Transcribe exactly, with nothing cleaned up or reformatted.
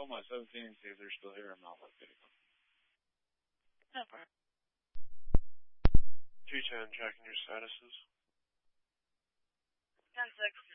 call my seventeen and see if they're still here. I'm not locating them. No problem. G ten, checking your statuses. ten six.